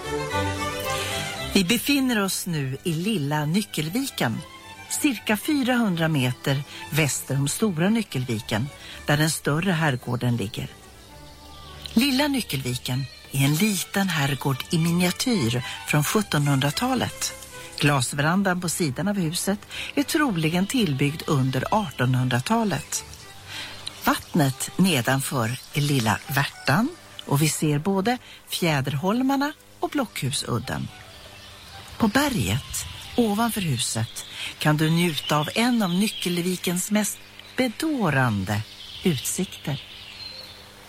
Vi befinner oss nu i lilla Nyckelviken, cirka 400 meter väster om Stora Nyckelviken, där den större herrgården ligger. Lilla Nyckelviken är en liten herrgård i miniatyr från 1700-talet. Glasverandan på sidan av huset är troligen tillbyggd under 1800-talet. Vattnet nedanför är lilla Värtan och vi ser både Fjäderholmarna och Blockhusudden. På berget ovanför huset kan du njuta av en av Nyckelvikens mest bedårande utsikter.